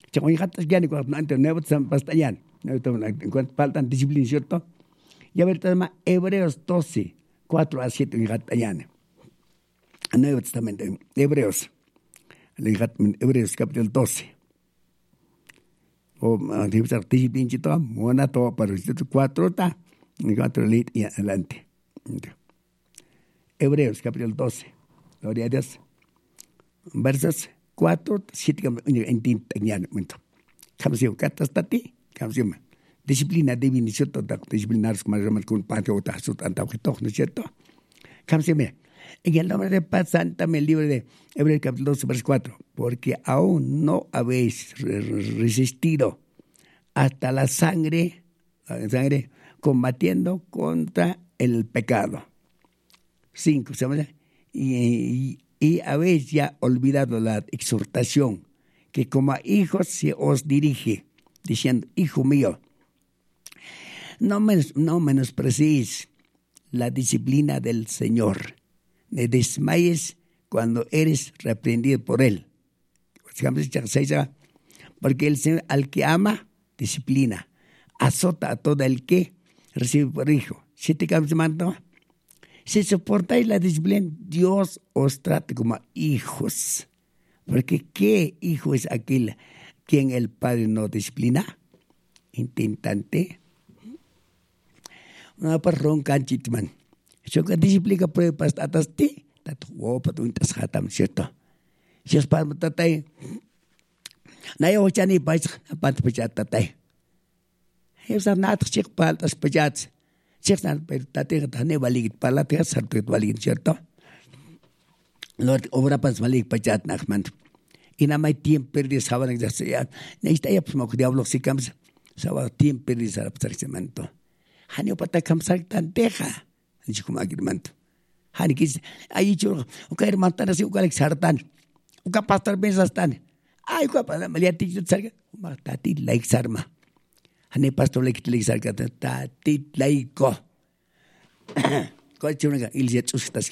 Chacoy gatas ya ni cuando antes nuevo pastañan. En cuanto faltan disciplina, ¿cierto? Y a ver, tema Hebreos 12, 4 a 7 en Gatañana. Nuevo Testamento, Hebreos. Hebreos capítulo 12. O disciplina, ¿cierto? Mona todo para el 4 está. En 4 lit y adelante. Hebreos capítulo 12. Gloria a Dios. Versos 4, 7 en tintañana. Kamsiyo katastati, kamsiyo. Disciplina divina, ¿cierto? Disciplinar con patio o tasut antaujito, ¿no es cierto? Kamsiyo. En el nombre de paz santa, el libro de Hebreos capítulo 12, verso 4. Porque aún no habéis resistido hasta la sangre combatiendo contra el pecado. 5, ¿sabes? Y habéis ya olvidado la exhortación que como a hijos se os dirige, diciendo, hijo mío, no menosprecies la disciplina del Señor, ni desmayes cuando eres reprendido por Él. Porque el Señor al que ama, disciplina, azota a todo el que recibe por hijo. Si soportáis la disciplina, Dios os trata como hijos. Porque ¿qué hijo es aquel quien el padre no disciplina? Intentante. Una perron canchitman. Yo que disciplina prueba hasta atas ti. Tatu wopa tu intas hatam, ¿cierto? Si os padre tatay. Nayo chani pais apat pachat tatay. Ellos han nato chik paltas pachats. Chik san pero tatay tane valigit palatay sartuit valigit, ¿cierto? Lord, obra pas malik pachat nakman. Y nada más tiempo perdido saben que ya necesita ya pues me diablo si cams sabe tiempo perdido para pasar ese manto. Hani opata kamsar tan deja. Ni como agrimento. Hani quis ahí yo uka hermantana si uka sartan. Uka pastor pensas tan. Ay uka para maliati yo salga. Tati like sarma. Hani pastor like sarga tati laiko. Cuál chunga ilse tustas.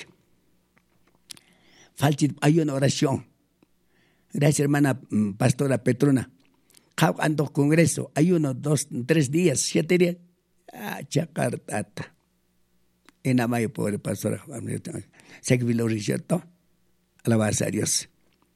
Falta hay una oración. Gracias, hermana pastora Petrona. Ando congreso, hay 1, 2, 3 días, 7 días. Chacartata. En Amayo, pobre pastora. Seguir ¿cierto? Alabanza a Dios.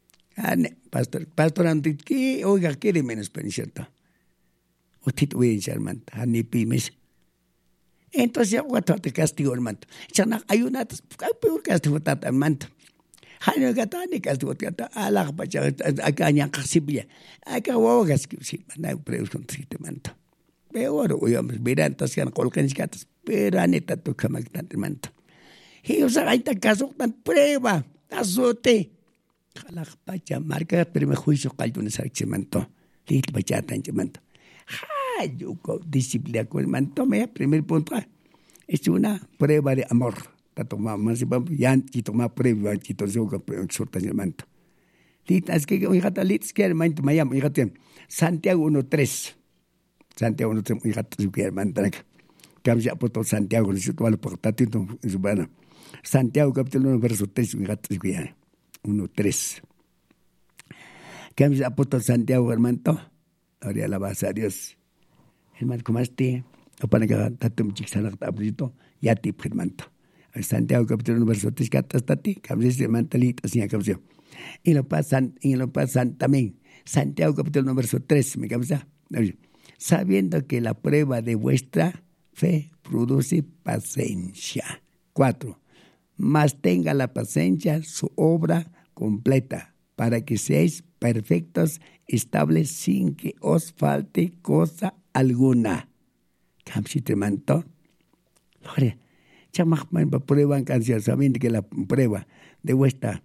Pastor, ¿qué? Oiga, quiere menos pena, ¿cierto? Usted tuve hermano. Ni pimes. Entonces, ya voy a te castigo, hermano. Hay una, peor castigo, hermano. Hanya kata ni kastu kata alah baca agaknya kasibnya agak wagas sih mana preus kontrite manto peor oyam berantas kan kolkan skatas peraneta tu kamaktan manto hiyo sa aita kaso tan prueba azote alah baca marca primer juicio kaldo nesarche manto lit baca tan manto hayo ko disiplina con manto me primer punto es una prueba de amor. Toma más yan y toma prueba y todo eso que exhortación manto. Es que hijata lits que manto mayam hijata Santiago 1:3. Santiago 1:3 hijata su que manto. Cambia por todo Santiago, eso todo lo portati en su bana. Santiago capítulo 1 verso 3 hijata su que 1:3. Cambia por todo Santiago hermano. Ahora alabanza a Dios. Hermano, ¿cómo estás? Para que tatum chixana tabrito ya te hermano. Santiago capítulo 1 verso 3 hasta ti, cambies de mantalita así acabó. Y lo pasan también. Santiago capítulo 1 verso 3, me causa. Sabiendo que la prueba de vuestra fe produce paciencia. 4. Mas tenga la paciencia su obra completa, para que seáis perfectos, estables, sin que os falte cosa alguna. Camsi te manto. Gloria. Chamacman prueban canciones, sabiendo que la prueba de vuestra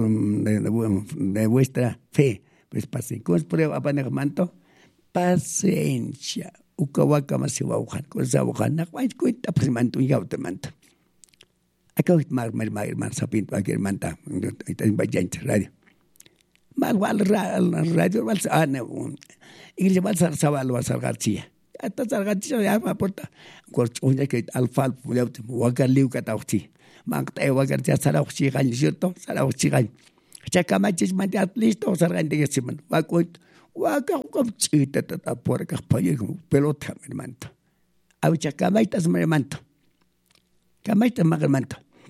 fe, pues paciencia. ¿Cómo es prueba para manto? Paciencia. Ukawaka más se va a buscar, cosa buscar, no hay cuenta, pues manto y gaute manto. Acá más sapinto, aquí manta, en Vallante Radio. Más radio, y le va a salvar, lo va a salvar, sí. Hasta salgatiso ya me aporta. Cuando que alfal wakar liu kata uchi. Mangta wakar ya sara uchi gan cierto, sara uchi gan. Chaka machis mante listo sargan de siman. Wakut Waka chita por campaña como pelota, mi hermano. Avicha camaitas, mi hermano. Camaitas, mi hermano.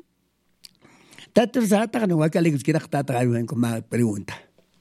Tato sata no waka le quiera tata algo como pregunta.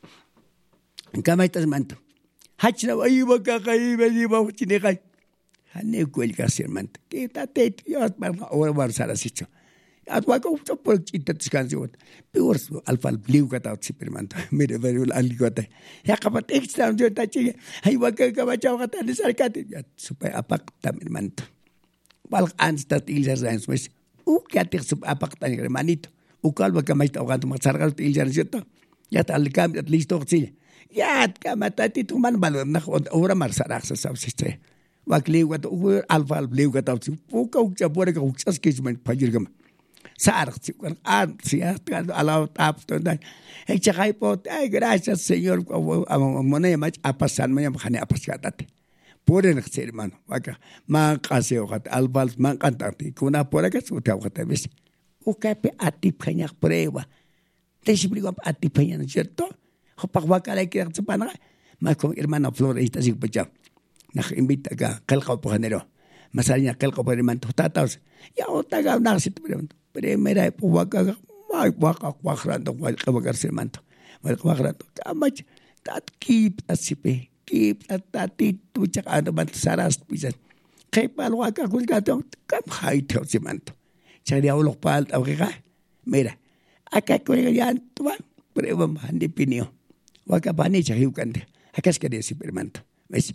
Camaitas, manto. Hachna vai waka kai vai va chinegai. Hane kuel kasi hermano. Que tate yo ahora va a usar así. Atwaka por chita descanso. Peor alfa bliu kata sipermanto. Mire ver algota. Ya kapat extra yo tachi. Hay waka kabacha kata ni sarkate. Ya supaya apak tamermanto. Wal anstat iljar sans mes. Katik sup apak tan hermanito. Kalba kamaita oganto masargal iljar cierto. Ya tal cambio listo sí. Ya kamatati tu man balon na ora marsaraxa sabsiste. Wakli wat alfa bliu kata. Uka por ka uksas kisman pajirgam. Sarg, si alao tapto dan. Echakay po, ay gracias Señor, monay mach apasan mo yung kanya apaskatate. Pure nagsir man, waka makasi okat albal man kantati. Kuna pura ka sutaw ka tabis. Ukape atip kanya prueba. Tesibli ko atip kanya, cierto? Kapag waka lay kaya sa panaka, makong hermano Floresta sig pa naka-imbita ka kalkaw po kanero. Masalnya kalkaw po hermano tataws. Ya otaga nakasit po hermano. Primera waka kwakrando waka sermanto. Waka kwakrando. Kamach tat keep asipe. Keep tatit tu chak ano man saras pisan. Kay pal waka kulgato kam haito sermanto. Chari ulok pal okay ka. Mira. Akay ko yan tuwa. Pero hindi pinio. Waka pa ni chahiw kante. Akas ka di sermanto. Ves?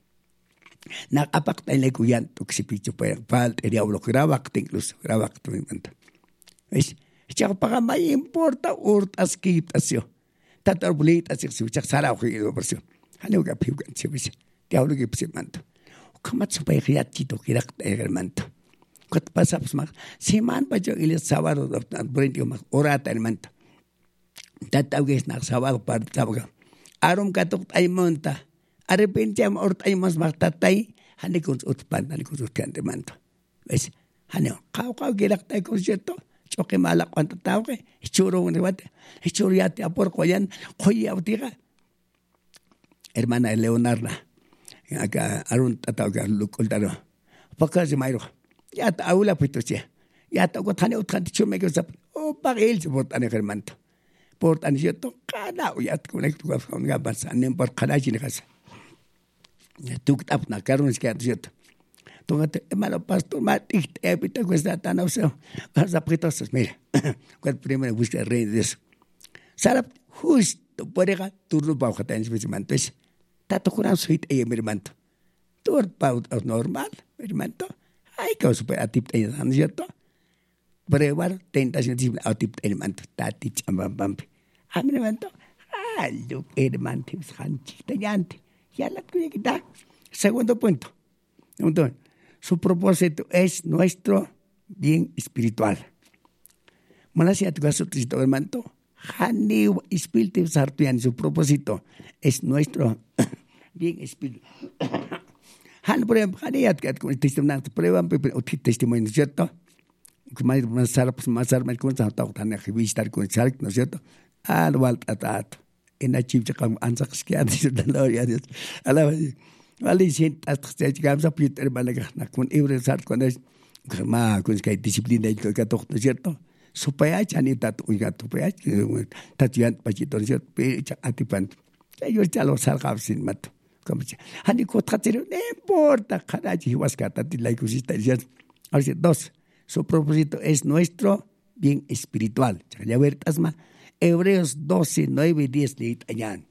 Nakapak tayo lang kuyan tuk si picho pa yung pal. Eri ulok rawak tingklus. Rawak tu sermanto. ¿Ves? Chaka para may importa urtas kitasyo. Tatarbulit asik si chak sara ko ilo persyo. Ano ka piugan si bisi. Diawlo ki psi manto. Kamat supay kiyat chito kirak tayo manto. Kat pasapos mak si man pa jo ilis sábado burin yo mak orata el manto. Tatawges nak sábado par tawaga. Arom katok tay monta. Arrepente am orta ay mas maktatay. Hani kun utpan hani kun utkan de manto. ¿Ves? Ano kau kirak tayo concierto. Choque mala cuánto tao que churo un rebate churo ya te apor coyan coya utiga hermana Leonarda acá arun tatao que lucoltaro poca se mairo ya ta aula pitoche ya ta ko tane utkan chume que sap o pagel se botan hermanto portan cierto cada ya te conecto con gabas anem por karachi ne casa tu tap na carnes que cierto. Tóngate, hermano pastor, matik, epita cuesta tan auseo. Vas a pretosas, mira. Cuando primero busca el rey de eso. Sarap, justo, por ega, turno pau jatan, si me mantues. Tato curan suit, mi hermano. Tur pau normal, mi hermano. Ay, que os puede atip, ¿no es cierto? Brevar, tentación, atip, hermano. Tati, chambambampi. A mi hermano, look, hermano, hanchita, llante. Ya la cuya quitar. Segundo punto. Entonces, su propósito es nuestro bien espiritual. Malasia tu caso tu hermano, hani espíritu sartuan su propósito es nuestro bien espiritual. Han por ejemplo, hani at con testimonio, prueban testimonio, ¿cierto? Más más con tanta tan activistar con sal, ¿no es cierto? Al waltat en la chipcha con ansax que antes de la gloria Dios. Alaba Vale, siento hasta que llegamos a Peter Malaga, con Ibre Sart, con es, con que hay disciplina y que todo, ¿no es cierto? Su payach, ni tatu, y gato payach, tatuan, pachito, ¿no es cierto? Pecha, atipan. Ellos ya lo salgan sin mato. Como si, Hani Cotatero, no importa, carajo, Huascatati, la ecosista, así, dos, su propósito es nuestro bien espiritual. Ya ver, Tasma, Hebreos 12, 9 y 10, le añan,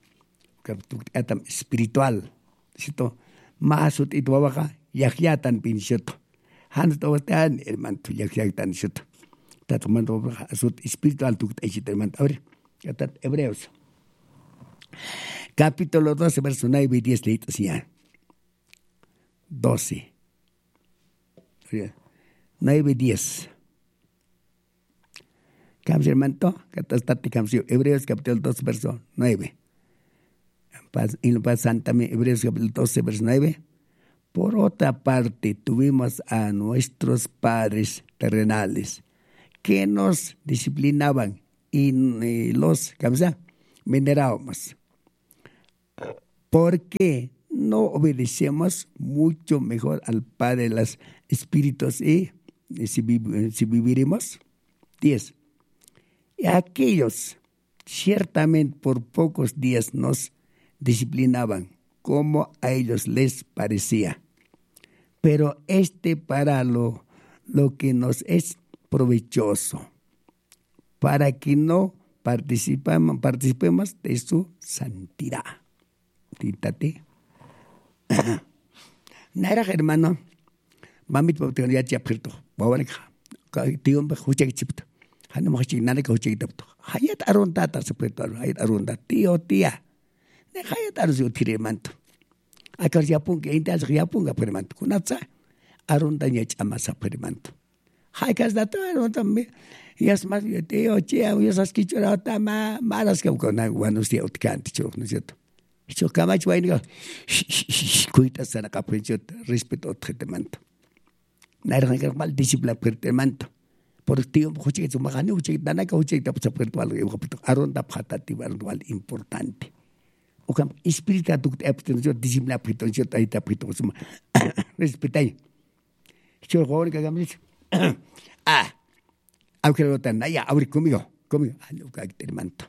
espiritual. Sito masut itu baka yakyatan pinsyoto han to tan hermano yakyatan syoto tatuman to asut espiritual tu taishit hermano ahora katat Hebreos capítulo 12 verso 9 y 10 leíto así 12 9 y 10 Kamsi hermano katat kamsi Hebreos capítulo 2 verso 9 y lo pasan también Hebreos capítulo 12, verso 9. Por otra parte, tuvimos a nuestros padres terrenales que nos disciplinaban y los venerábamos. ¿Por qué no obedecemos mucho mejor al Padre de los Espíritus y si viviremos? 10. Y aquellos ciertamente por pocos días nos disciplinaban como a ellos les parecía, pero para lo que nos es provechoso, para que no participemos de su santidad. Títate. Nara hermano, mamit papel ya chapirto, bawarika, tío me escucha que chipto, hano me escucha nada que escucha que tapto, hayat arunda ta sepreto, hayat arunda, tío tía, ne hayat arzu tirimanto, akar yapun que intas yapun ga perimanto, kunatsa arunda ni chama sa perimanto, haykas dato arunda me, yas mas tío tía, yas askichora tama, malas que ukona guanus tío utkanti chok, no es cierto. Yo kamach vaina cuita sana capricho respeto tratamiento. Nada que mal disciplina tratamiento. Por tío mucho que suma gane mucho que dana que mucho que te pasa por algo yo capito aronda phatati vardual importante. O cam espíritu tu te disciplina pretensión ahí te aprieto suma respetai. Yo joven que gamis aunque lo tenga ya abrir conmigo algo que tratamiento.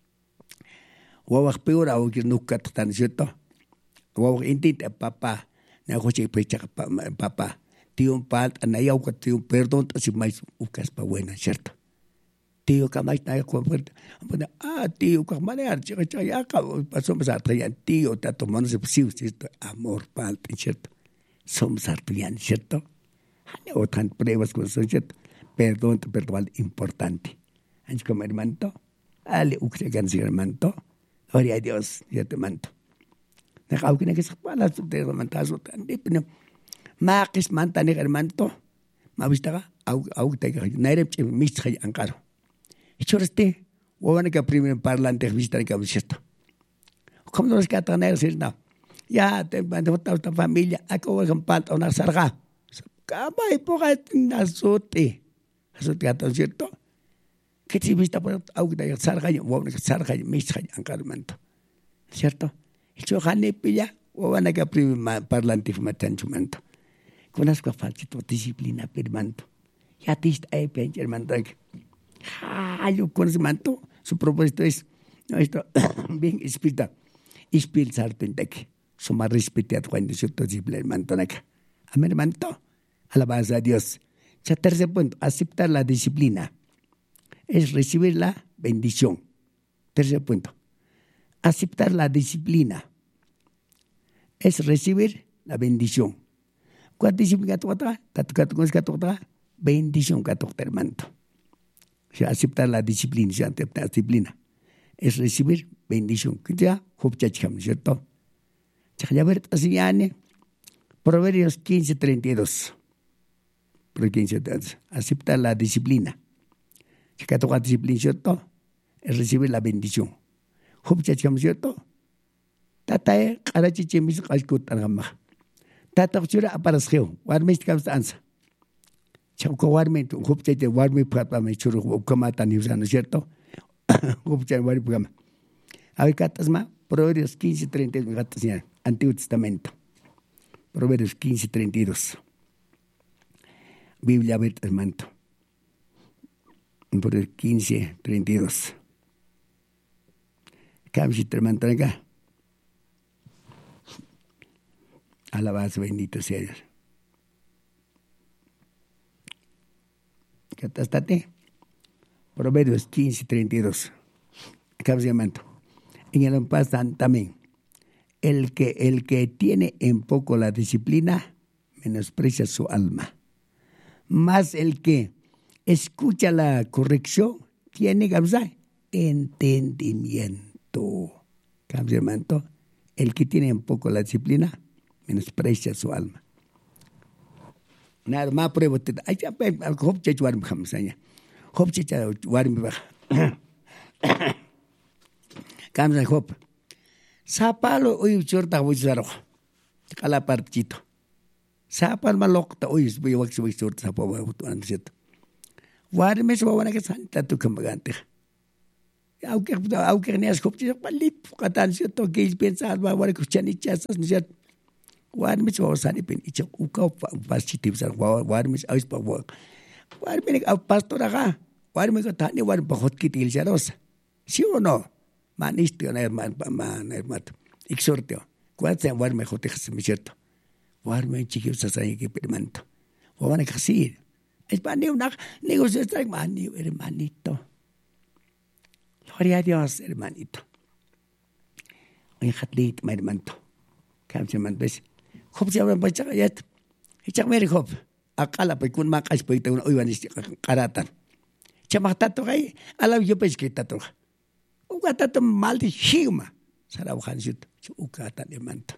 Wawak peor au que nunca tan cierto. Wawak inti papa na coche pecha papa. Tío pal anaya u tío perdón si mais ucas pa buena cierto. Tío kamai na ko puerta. Tío ka manear chica ya pasó más atrayan tío ta tomando se cierto amor pal cierto. Somos artuyan cierto. O tan pruebas con cierto. Perdón importante. Antes como hermano ale ucregan si hermano. Gloria a Dios, ya te manto. Nakau kina kisa pala su te mantazo tan dipno. Makis manta ni hermanto. Mabista au te ka nairep mis khay ankaro. Ichoreste, wawana ka primer parlante vista ka bisito. Como nos ka taner sirna. Ya te mando ta familia, ako kan pat ona sarga. Kabay po ka nasote. Asote aton cierto. Que si vista por auga de sargaño, bueno, sargaño, mis encarmento. ¿Cierto? Y yo jane pilla, o van a que parlante matanchumento. Con asco falsito disciplina permanto. Ya tist a hermano. Yo con ese manto, su propósito es, no, esto, bien espírita, espíritu sartentec, suma respetado cuando se disciplina hermano. Amén, hermano. Alabanza a Dios. Ya tercer punto, aceptar la disciplina. Es recibir la bendición. Tercer punto. Aceptar la disciplina. Es recibir la bendición. ¿Cuál disciplina tu otra? Bendición que tu hermano. Aceptar la disciplina. Aceptar la disciplina. Es recibir bendición. ¿Qué ya? Hopchacham, ¿cierto? Ya ver, así ya, Proverbios 15:32. Proverbios 15:32. Aceptar la disciplina. Si que toca disciplina, ¿cierto? Es recibir la bendición. Hupchacham, ¿cierto? Tatae, karachichimis, kalkut, argama. Tata, chura, aparasgeo, warmis, kamsa, ansa. Chauko, warmi, hupchate, warmi, papa, me churu, ukamata, niusano, ¿cierto? Hupchan, warmi, pugama. A ver, catasma, Proverbios 15:32, gatas ya, Antiguo Testamento. Proverbios 15:32. Biblia abierta, hermano. Por el 15:32. Camsi hermano acá. Alabanza, bendito sea Dios. Catástate. Proverbios 15:32. Camsi hermano. En el pasan también. El que tiene en poco la disciplina menosprecia su alma. Más el que escucha la corrección, tiene entendimiento. Hermano, el que tiene un poco la disciplina, menosprecia su alma. Nada más prueba. Ay, ya, hop che chuar mhamsanya. Hop che chuar mi baja. Kamsa hop. Sapalo uy chorta wizaro. Kala partito. Sapal malok ta uy biwak si chorta sapawa utuan cierto. Warmes wawana que santa tu kambagante. Aunque neas kopchi palip katan cierto que piensa va kuchani chasas, ¿no es cierto? Warmis o sani pin icha uka pasitiv sar warmis aus pa warmi pastor acá warmi ko tani war bahot kitil jarosa. ¿Sí o no? Manistio na hermano exhortio. Cuatro warmi jotejas, ¿no es cierto? Warmi chiquillos así que permanto. Van a decir, es para ni una negocio mani hermanito. Gloria a Dios, hermanito. Oye, hatlit, mi hermanito. Kamse man bes. Khop se abran bacha yat. Ichak meri khop. Akala pa kun makas pa ito uy wanis karatan. Chamata to kay alaw yo pes kita to. Ugata to maldi hima. Saraw khansut. Ugata hermanito.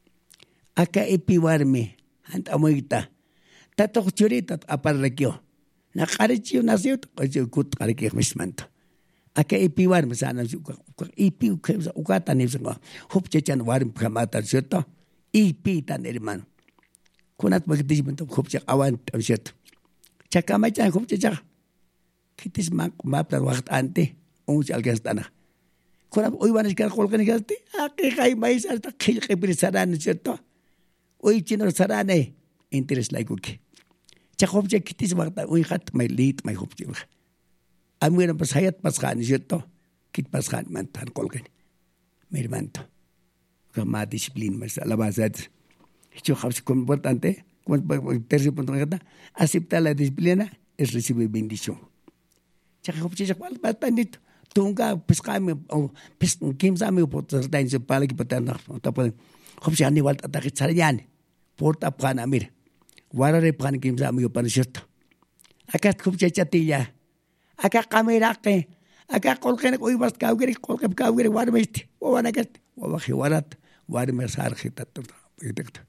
Aka epiwarme ant amoita. Tato churita aparrekyo. Nakarichiyo nasyo to kut karikyo mismanto. Aka ipiwar masana ipi ukata nifsanga hupchechan warim kamata cierto ipi tan hermano kunat magdis mento hupchak awan cierto chakamacha hupchechak kitis maplar waqt ante uns algastana kunat hoy van a estar colgan gasti aquí hay mais hasta que saran cierto hoy chino sarane interés laikuki chakopche kitis waqt hoy hat my lead my hupchek Amueran pas hayat pas khan cierto kit pas khan mantan kolgen mirmanto kama disciplina mas alabazat hecho es importante tercer punto aceptar la disciplina es recibir bendición chaque hopche cual bastanito tunga pescame o pes kimsame potas dain se pala ki patana tapo hopche ani walta ta kitsayan porta pana mir warare pan kimsame yo pan cierto acá hopche chatilla Acá camerake, acá colgen hoy vas caugere, colgen caugere, warmiste, o van a que, o baje warat, warmer sarjeta, perfecto.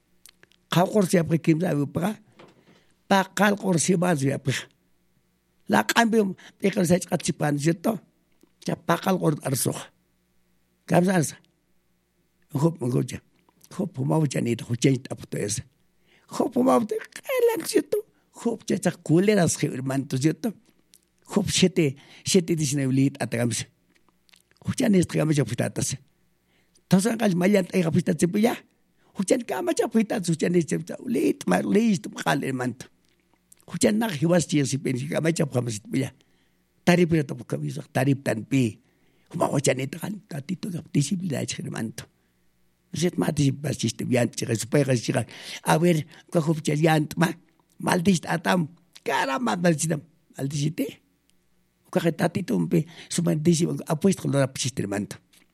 Caugor se apre kimza upa, pa calcor se baz upa. La cambio, de que se cachipan, ¿cierto? Ya pa calcor arso. Camzas. Hop mogoja. Hop maujanit, huchet aptoes. Hop maute, el ¿cierto? Hop ya culeras, hermano, ¿cierto? Hop siete disneylit atagams. Hujan estregamos ya pitatas. Entonces al mayan te gapitas ya. Hujan kama ya pitas hujan lit mar list mal hermano. Hujan nak hiwas dia si pensi kama ya pamas ya. Tarip ya to kamiso tarip tan pi. Huma hujan itu kan tatito gap disiplina hermano. Zet mati basiste bian chica supaya chica. A ver, ka hop chalian ma maldist atam. Caramba maldistam. Maldisite. Porque tatito umpe sumandísimo apuesto con la pichistermanto.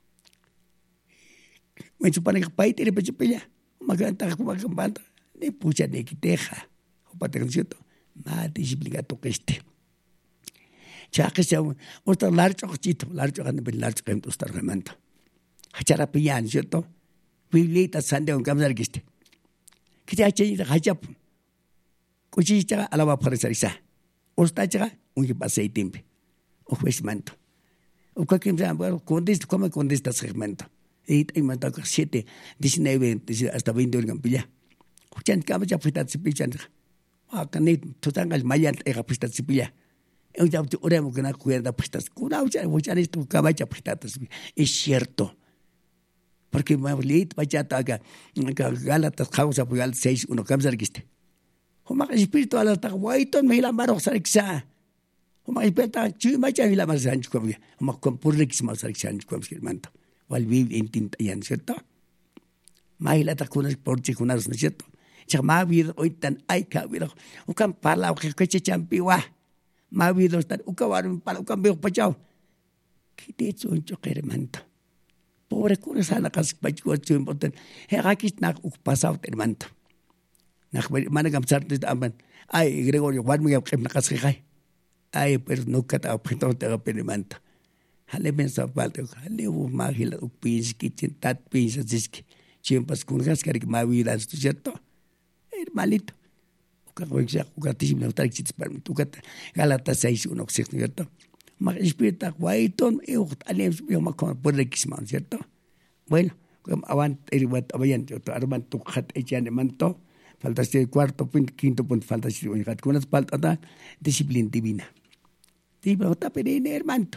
Me supone que paite le pechipilla. Maganta como campanta. Ni pucha de quiteja. O patroncito. Más disciplina toque este. Chaque sea un largo cochito. Largo grande ben largo que me gusta remanto. Hachara pillan, ¿cierto? Biblita sande un camzar giste. Que ya chenita hachap. Cuchilla alaba para sarisa. Ostacha un que pase tiempo. O manto. O cualquier cosa, como contesta segmento. Y manda 7, 19, hasta 20 horas pilla. Hujan kama ya puesta sipillan. Canit, totangal mayan era puesta sipilla. Un ya oremos que na cuerda puestas. Kuna hujan esto kama ya puesta. Es cierto. Porque Maulit vaya taga Galatas causa por al 6 uno kamsar giste. Homa espíritu ala ta waiton me la maro sariksa. Homa espeta chima cha la mar sanch ko. Homa compurrix ma sariksan ko manto. Wal viv intinta yan cierto. Maila ta kunas porche kunas no cierto. Chama vid oitan ay ka vid. Ukam pala o que champiwa. Ma vid ostan ukawarum pala ukam be pachao. Kite choncho manto. Pobre cura sana kas pachuo chumboten. He rakis nak pasao hermanto. Nak managam sartes aman. Ay Gregorio wan mi kem nakas kay. Ay pero no kata pento te hermanto. Hale pensa falta hale u magila u pins kitchen tat pins diski. Chimpas kun gas karik ma vida cierto. Hermanito. Uka koixa ukatism no tarik chits per tukata. Galatas 6:1 cierto. Mag espírita guaiton eucht alems yo makon por lekisman cierto. Bueno, como avant eriwat abayan yo arman tukhat echan manto falta este cuarto punto quinto punto falta si unidad con las falta disciplina divina. Tipo ta perine hermano.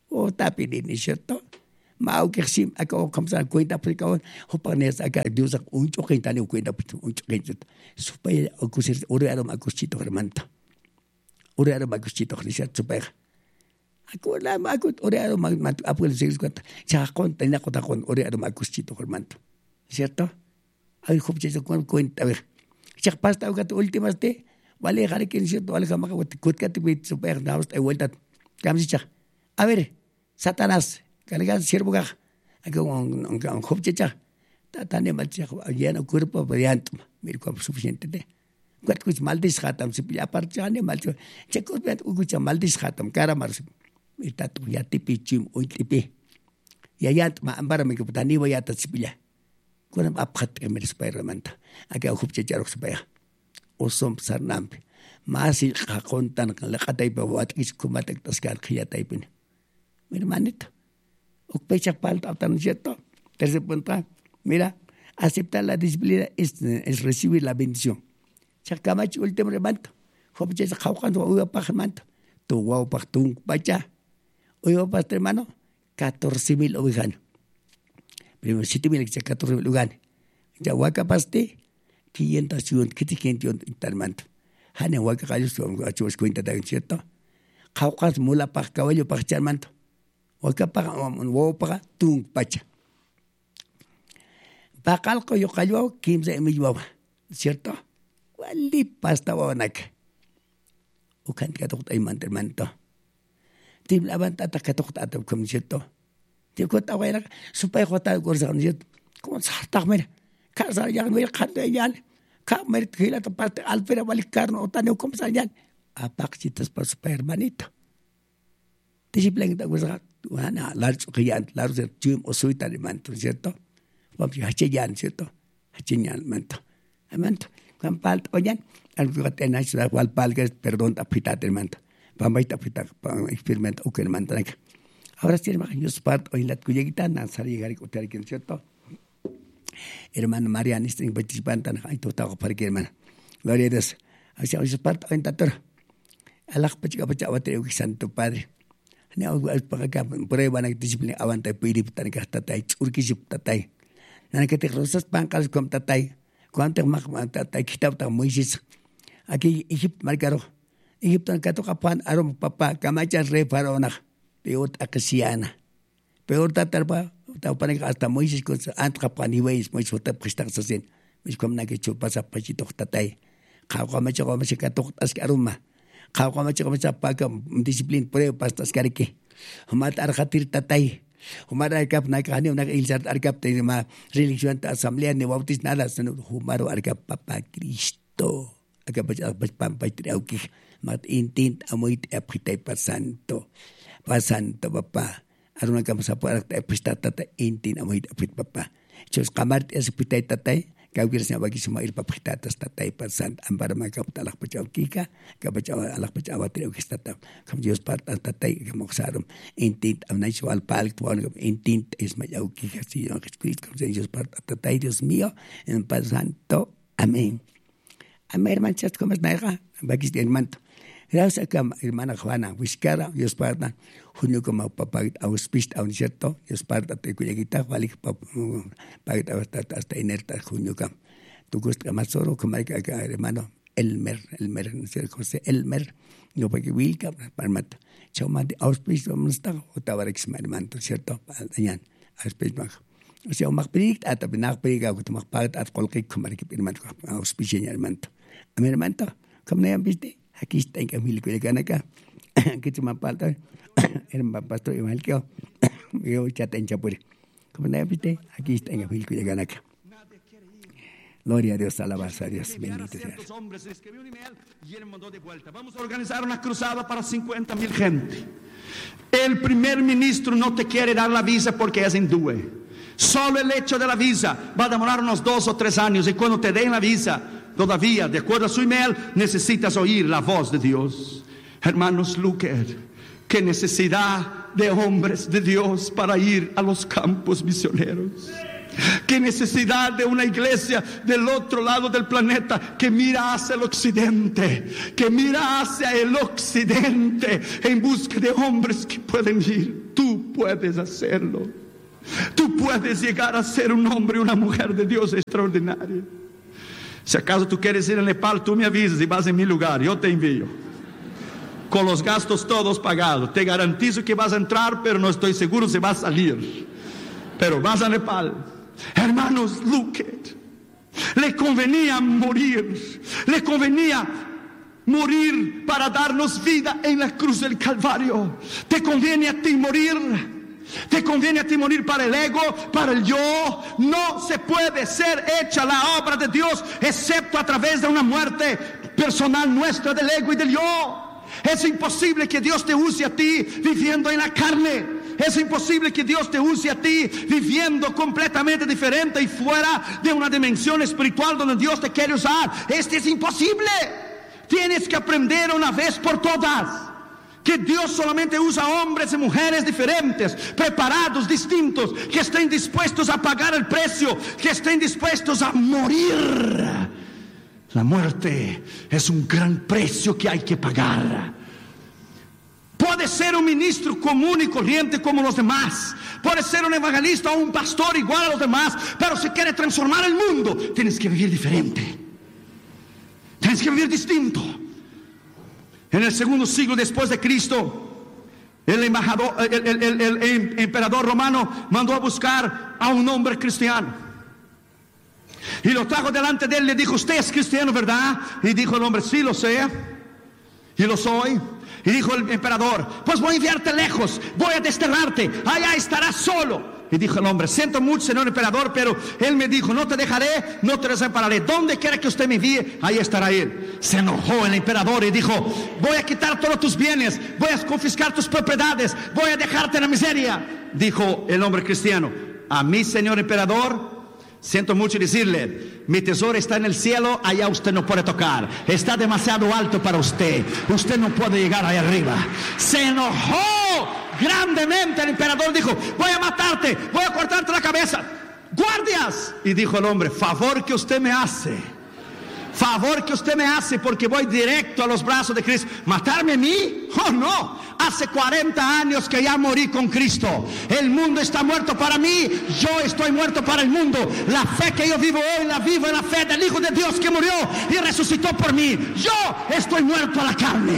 O tapinin, ¿cierto? Mau que sim, ako kamsa cuenta prikawan, hopanes acá Dios un choque tani cuenta un choque. Supaya acusir ore arom acuschito hermanta. Ore arom acuschito Cristo supaya. Aku la aku ore arom mat apul sigis cuenta. Cha conta na kota con ore arom acuschito hermanta. ¿Cierto? Ay hopche con cuenta ver. Cha pasta ugat últimas te vale gare que cierto vale kama kutka te bit supaya na hasta vuelta. Kamsicha. A ver, Satanás Cargan siervo gaj, aquí un hopchecha, tatane malcha, llena cuerpo variante, mira como suficiente de. Cuatro maldis hatam, si pilla parchane malcha, checos vean ugucha maldis hatam, cara mars, mira tu ya tipi chim, un tipi. Ya ya, ma ambara me que putani voy a tatsipilla. Cuando aphat que me esperamenta, aquí un hopchecha roxpaya. Osom sarnampe, más si jacontan con la cata y babat is kumatek tascar khiyataipin. Mi hermanito. Pecha falta tan cierto. Tercer punto, mira, aceptar la disciplina es recibir la bendición. Chacamachi último remanto. Hopche se jaucan uva pajamanto. Tu guau pachtung pacha. Uva pastor hermano, 14,000 ovejanos. Primero 7,000 que 14,000 ovejanos. Ya huaca paste, 500 intermanto. Hane huaca callos achos cuenta tan cierto. Jaucas mula pach caballo pach charmanto. Wakapa wopaka tung pacha. Bakal ko yo kayo kimsa emiwa, ¿cierto? Wali pasta wanak. Ukan katok tay manto. Tim laban tata katok tata kum cierto. Tim ko tawera supaya ko tayo gorsa cierto. Como sartak mer. Kasar yang mer kande yan. Ka mer kila to parte alpera balik karno otane kum sa yan. Apak citas pa super hermanito. Disciplina que te Ana, largo que largo de chum o suita de manto, ¿cierto? Vamos a hacer ¿cierto? Hachiyan manto. Manto. Cuando palta, oyan, algo que te nace, cual palga, perdón, tapita del manto. Vamos a tapitar, experimenta, o que el manto. Ahora sí, hermano, yo parto hoy la cuyegita, Nazar llegar y cotar aquí, ¿cierto? Hermano Mariana, está participando, ahí tú estás para que, hermano. Gloria a Dios. Así, hoy se parto en tator. Allah, pachica, Santo Padre. Ne pagka prueba na disciplina awantay pirip tan ka tatay urkisip tatay nan ka te rosas pangkal kom tatay kwante mak tatay kitab ta Moises aquí Egypt marcaro Egypt tan ka to kapan arom papa kamacha re faraona peor akasiana peor tatar pa ta pan hasta Moises con ant kapan iwais Moises ta prestar sasen mis kom na ke chupa sa pachito tatay kamacha ka to as aroma Kamacha paka disciplina prueba pastas karike. Humat arhatir tatay. Humara argap na kahani na ilsar argap te ma religión ta asamblea ni bautis nada sino humaro argap papa Cristo. Argap pampa triauki mat intint amoit apitay pasanto. Pasanto papa. Aruna kam sa parak ta pistata ta intin amoit apit papa. Chos kamart es pitay tatay. Kawir siya bagi semua ilpa pitatas tatay pasant ambara makap talak pacaw kika kapacaw alak pacaw triu kistata kam Dios partan tatay kamoksarum intint amnay sual palik tuan intint es mayaw kika si no Cristo kam Dios partan tatay Dios mío en pasanto amén amén manchas como es naiga bagi hermano gracias a hermana Juana Vizcara Dios partan junio como papagit auspist aun cierto Dios partan te kuyagita balik pagit hasta inerta junio kam tu gusta más solo como hay que hermano Elmer José Elmer no porque Wilka para mata chama de auspist vamos a otra vez hermano cierto ayan auspist más o sea más pedir hasta benar pedir que más pagat at cualquier como hay que hermano auspist hermano hermano como no viste aquí está en Camilo que gana acá que se me falta el pastor Emanuel que yo chata en Chapure como no viste aquí está en Camilo que gana acá gloria a Dios alabanza a Dios bendito sea hombres escribió un email y él mandó de vuelta vamos a organizar una cruzada para 50,000 gente el primer ministro no te quiere dar la visa porque es hindú solo el hecho de la visa va a demorar unos 2 o 3 años y cuando te den la visa todavía, de acuerdo a su email, necesitas oír la voz de Dios. Hermanos Luker, qué necesidad de hombres de Dios para ir a los campos misioneros. Qué necesidad de una iglesia del otro lado del planeta que mira hacia el occidente, que mira hacia el occidente en busca de hombres que pueden ir. tú puedes hacerlo. Tú puedes llegar a ser un hombre y una mujer de Dios extraordinaria. Si acaso tú quieres ir a Nepal, tú me avisas y vas en mi lugar, yo te envío. Con los gastos todos pagados. Te garantizo que vas a entrar, pero no estoy seguro si vas a salir. Pero vas a Nepal. Hermanos, look it. Le convenía morir. Le convenía morir para darnos vida en la cruz del Calvario. Te conviene a ti morir. Te conviene a ti morir para el ego, para el yo. No se puede ser hecha la obra de Dios excepto a través de una muerte personal nuestra del ego y del yo. Es imposible que Dios te use a ti viviendo en la carne. Es imposible que Dios te use a ti viviendo completamente diferente y fuera de una dimensión espiritual donde Dios te quiere usar. Es imposible. Tienes que aprender una vez por todas que Dios solamente usa hombres y mujeres diferentes, preparados, distintos, que estén dispuestos a pagar el precio, que estén dispuestos a morir. La muerte es un gran precio que hay que pagar. Puede ser un ministro común y corriente como los demás. Puede ser un evangelista o un pastor igual a los demás. Pero si quiere transformar el mundo, tienes que vivir diferente. Tienes que vivir distinto. En el segundo siglo después de Cristo, el emperador romano mandó a buscar a un hombre cristiano. Y lo trajo delante de él y le dijo: usted es cristiano, ¿verdad? Y dijo el hombre: sí, lo sé. Y lo soy. Y dijo el emperador: pues voy a enviarte lejos, voy a desterrarte, allá estarás solo. Y dijo el hombre: siento mucho, señor emperador, pero él me dijo: no te dejaré, no te desampararé. Donde quiera que usted me envíe, ahí estará él. Se enojó el emperador y dijo: voy a quitar todos tus bienes, voy a confiscar tus propiedades, voy a dejarte en la miseria. Dijo el hombre cristiano: a mí, señor emperador, siento mucho decirle, mi tesoro está en el cielo, allá usted no puede tocar. Está demasiado alto para usted. Usted no puede llegar ahí arriba. Se enojó grandemente el emperador. Dijo: voy a matarte, voy a cortarte la cabeza. ¡Guardias! Y dijo el hombre: favor que usted me hace. Favor que usted me hace, porque voy directo a los brazos de Cristo. ¿Matarme a mí? Oh, no. Hace 40 años que ya morí con Cristo. El mundo está muerto para mí, yo estoy muerto para el mundo. La fe que yo vivo hoy la vivo en la fe del Hijo de Dios que murió y resucitó por mí. Yo estoy muerto a la carne.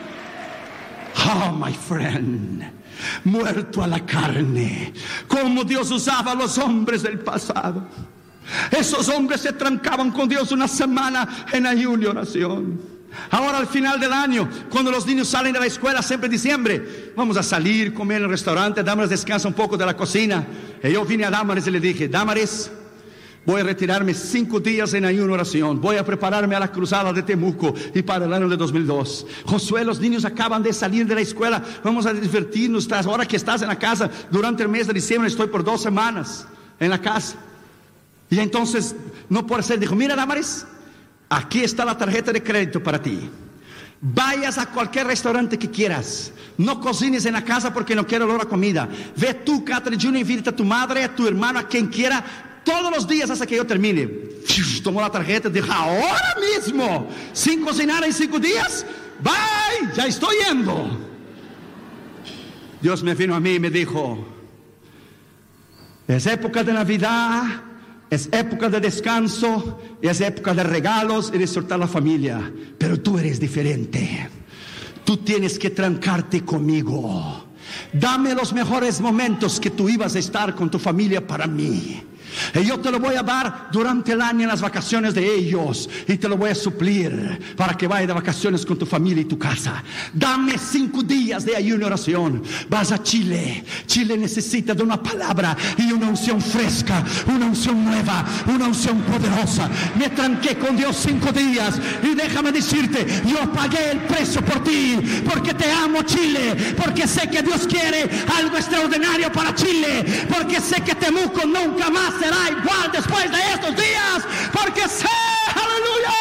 Oh, my friend, muerto a la carne. Como Dios usaba a los hombres del pasado. Esos hombres se trancaban con Dios una semana en ayuno y oración. Ahora al final del año, cuando los niños salen de la escuela, siempre en diciembre, vamos a salir, comer en el restaurante. Damaris descansa un poco de la cocina. Y yo vine a Damaris y le dije: Damaris, voy a retirarme 5 días en ayuno y oración. Voy a prepararme a la cruzada de Temuco y para el año de 2002. Josué, los niños acaban de salir de la escuela. Vamos a divertirnos. Ahora que estás en la casa, durante el mes de diciembre estoy por 2 semanas en la casa. Y entonces no puede ser. Dijo: mira, Damaris, aquí está la tarjeta de crédito para ti. Vayas a cualquier restaurante que quieras. No cocines en la casa porque no quiero olor a comida. Ve tú, Catherine Jr., invita a tu madre, a tu hermano, a quien quiera, todos los días hasta que yo termine. Tomó la tarjeta y dijo: ahora mismo, sin cocinar en 5 días. Bye, ya estoy yendo. Dios me vino a mí y me dijo: es época de Navidad, es época de descanso, es época de regalos y disfrutar la familia. Pero tú eres diferente. Tú tienes que trancarte conmigo. Dame los mejores momentos que tú ibas a estar con tu familia para mí. Y yo te lo voy a dar durante el año en las vacaciones de ellos. Y te lo voy a suplir para que vayas de vacaciones con tu familia y tu casa. Dame 5 días de ayuno y oración. Vas a Chile. Chile necesita de una palabra y una unción fresca, una unción nueva, una unción poderosa. Me tranqué con Dios 5 días. Y déjame decirte, yo pagué el precio por ti, porque te amo, Chile. Porque sé que Dios quiere algo extraordinario para Chile. Porque sé que Temuco nunca más será igual después de estos días, porque sé, aleluya,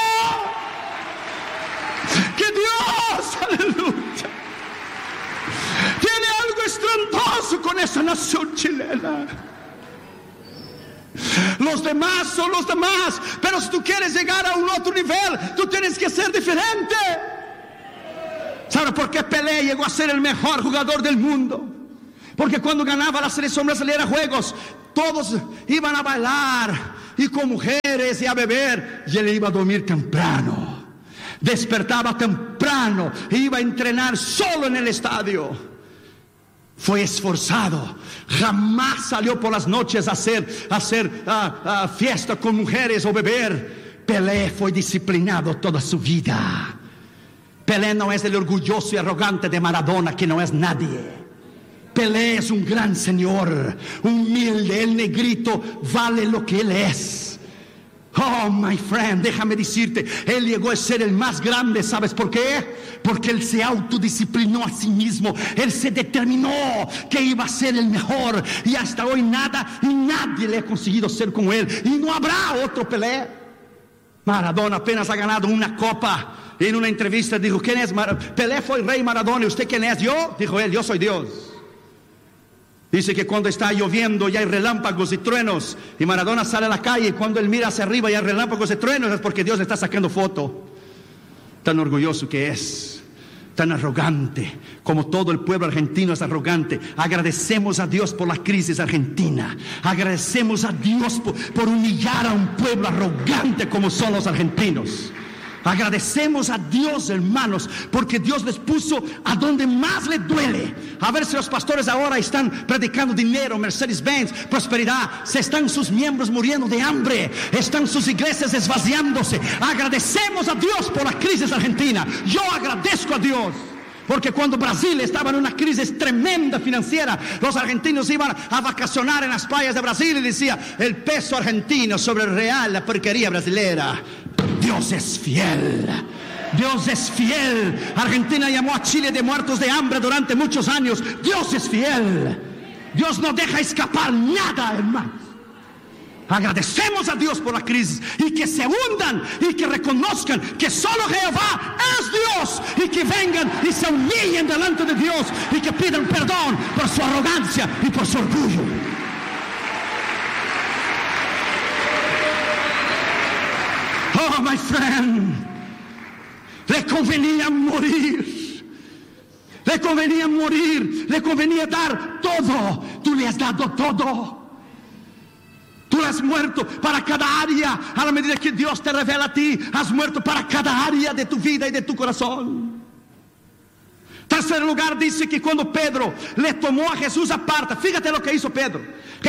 que Dios, aleluya, tiene algo estruendoso con esa nación chilena. Los demás son los demás, pero si tú quieres llegar a un otro nivel, tú tienes que ser diferente. ¿Sabes por qué Pelé llegó a ser el mejor jugador del mundo? Porque cuando ganaba la selección brasileña juegos, todos iban a bailar y con mujeres y a beber, y él iba a dormir temprano. Despertaba temprano e iba a entrenar solo en el estadio. Fue esforzado, jamás salió por las noches a hacer fiesta con mujeres o beber. Pelé fue disciplinado toda su vida. Pelé no es el orgulloso y arrogante de Maradona, que no es nadie. Pelé es un gran señor, humilde, el negrito vale lo que él es. Oh, my friend, déjame decirte, él llegó a ser el más grande, ¿sabes por qué? Porque él se autodisciplinó a sí mismo, él se determinó que iba a ser el mejor, y hasta hoy nada y nadie le ha conseguido ser como él, y no habrá otro Pelé. Maradona apenas ha ganado una copa. En una entrevista dijo, ¿quién es? Pelé fue el rey Maradona, ¿y usted quién es? Yo, dijo él, yo soy Dios. Dice que cuando está lloviendo y hay relámpagos y truenos, y Maradona sale a la calle, y cuando él mira hacia arriba y hay relámpagos y truenos, es porque Dios le está sacando foto. Tan orgulloso que es, tan arrogante, como todo el pueblo argentino es arrogante. Agradecemos a Dios por la crisis argentina. Agradecemos a Dios por humillar a un pueblo arrogante como son los argentinos. Agradecemos a Dios, hermanos, porque Dios les puso a donde más le duele. A ver si los pastores ahora están predicando dinero, Mercedes-Benz, prosperidad. Se están sus miembros muriendo de hambre, están sus iglesias esvaziándose. Agradecemos a Dios por la crisis argentina. Yo agradezco a Dios, porque cuando Brasil estaba en una crisis tremenda financiera, los argentinos iban a vacacionar en las playas de Brasil y decía, el peso argentino sobre el real, la porquería brasilera. Dios es fiel. Dios es fiel. Argentina llamó a Chile de muertos de hambre durante muchos años. Dios es fiel. Dios no deja escapar nada, hermanos. Agradecemos a Dios por la crisis, y que se hundan y que reconozcan que solo Jehová es Dios, y que vengan y se humillen delante de Dios y que pidan perdón por su arrogancia y por su orgullo. Oh, my friend, le convenía morir. Le convenía morir, le convenía dar todo. Tú le has dado todo. Tú has muerto para cada área. A la medida que Dios te revela a ti, has muerto para cada área de tu vida y de tu corazón. Tercer lugar, dice que cuando Pedro le tomó a Jesús aparte, fíjate lo que hizo Pedro.